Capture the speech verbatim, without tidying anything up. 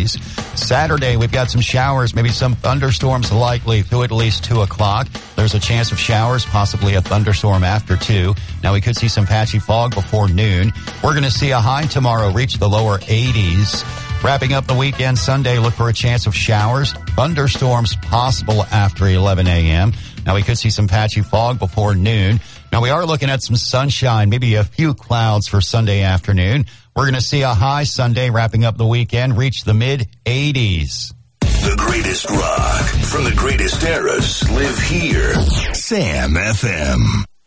eighties. Saturday, we've got some showers, maybe some thunderstorms likely through at least two o'clock. There's a chance of showers, possibly a thunderstorm after two. Now, we could see some patchy fog before noon. We're going to see a high tomorrow reach the lower eighties. Wrapping up the weekend, Sunday, look for a chance of showers, thunderstorms possible after eleven a.m. Now, we could see some patchy fog before noon. Now, we are looking at some sunshine, maybe a few clouds for Sunday afternoon. We're going to see a high Sunday, wrapping up the weekend, reach the mid eighties. The greatest rock from the greatest eras live here. Sam F M.